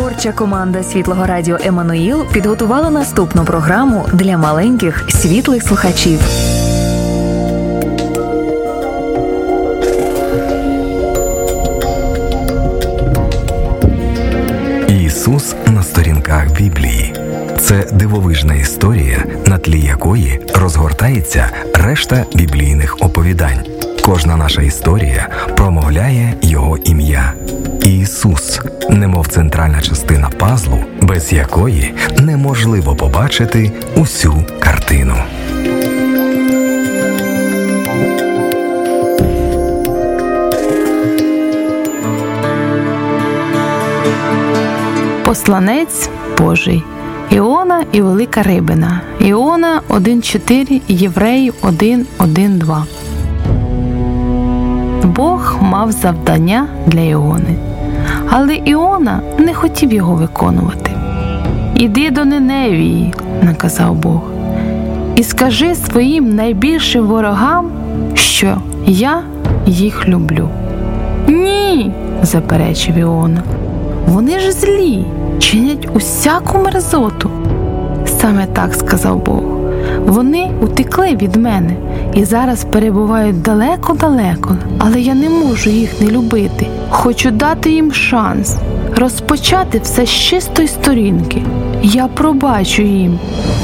Творча команда Світлого Радіо «Еммануїл» підготувала наступну програму для маленьких світлих слухачів. Ісус на сторінках Біблії. Це дивовижна історія, на тлі якої розгортається решта біблійних оповідань. Кожна наша історія промовляє Його ім'я. Ісус, немов центральна частина пазлу, без якої неможливо побачити усю картину. Посланець Божий. Іона і велика рибина. Іона 1.4 і Євреїв 1.1.2. Бог мав завдання для Іони, але Іона не хотів його виконувати. «Іди до Ниневії», – наказав Бог, «і скажи своїм найбільшим ворогам, що я їх люблю». «Ні», – заперечив Іона, «вони ж злі, чинять усяку мерзоту». Саме так сказав Бог. Вони утекли від мене і зараз перебувають далеко-далеко, але я не можу їх не любити. Хочу дати їм шанс, розпочати все з чистої сторінки. Я пробачу їм.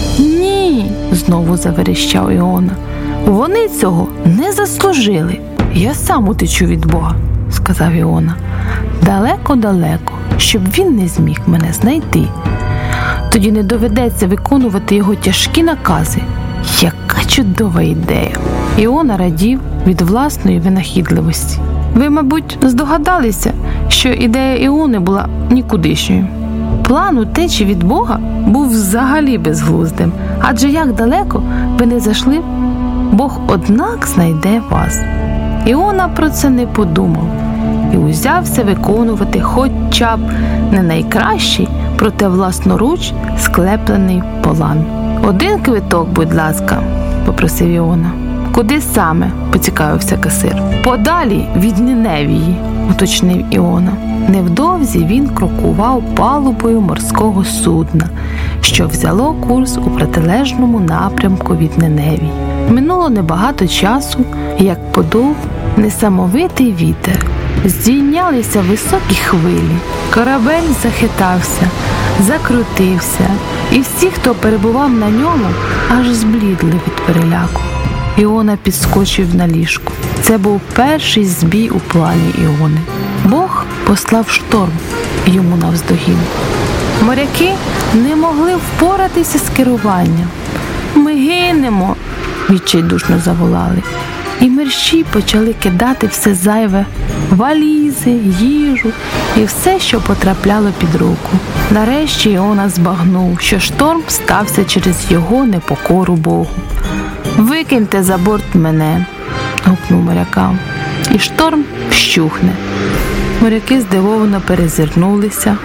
«Ні», – знову заверещав Іона, «вони цього не заслужили». «Я сам утечу від Бога», – сказав Іона, «далеко-далеко, щоб він не зміг мене знайти. Тоді не доведеться виконувати його тяжкі накази». Яка чудова ідея! Іона радів від власної винахідливості. Ви, мабуть, здогадалися, що ідея Іони була нікудишньою. План утечі від Бога був взагалі безглуздим, адже як далеко ви не зайшли, Бог однак знайде вас. Іона про це не подумав і узявся виконувати хоча б не найкращий, проте власноруч склеплений план. «Один квиток, будь ласка», – попросив Іона. «Куди саме?» – поцікавився касир. «Подалі від Ниневії», – уточнив Іона. Невдовзі він крокував палубою морського судна, що взяло курс у протилежному напрямку від Ниневії. Минуло небагато часу, як подув несамовитий вітер. Здійнялися високі хвилі, корабель захитався, закрутився, і всі, хто перебував на ньому, аж зблідли від переляку. Іона підскочив на ліжку. Це був перший збій у плані Іони. Бог послав шторм йому навздогін. Моряки не могли впоратися з керуванням. «Ми гинемо!» – відчайдушно заволали. І мерщій почали кидати все зайве – валізи, їжу і все, що потрапляло під руку. Нарешті Іона збагнув, що шторм стався через його непокору Богу. «Викиньте за борт мене!» – гукнув морякам. «І шторм вщухне». Моряки здивовано перезирнулися.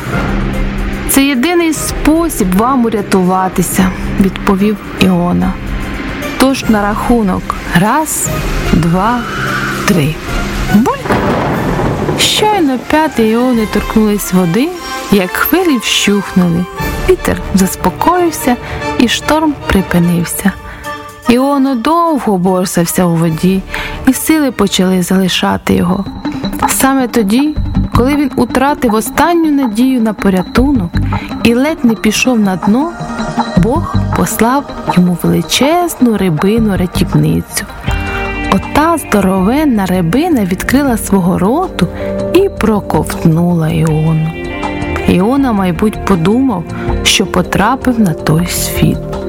«Це єдиний спосіб вам урятуватися», – відповів Іона. «Тож на рахунок. 1, 2, 3. Бульк!» Щойно п'яти Іони торкнулись води, як хвилі вщухнули. Вітер заспокоївся і шторм припинився. Іона довго борсався у воді, і сили почали залишати його. Саме тоді, коли він утратив останню надію на порятунок і ледь не пішов на дно, Бог послав йому величезну рибину-рятівницю. Ота здоровенна рибина відкрила свого роту і проковтнула Іону. Іона, мабуть, подумав, що потрапив на той світ.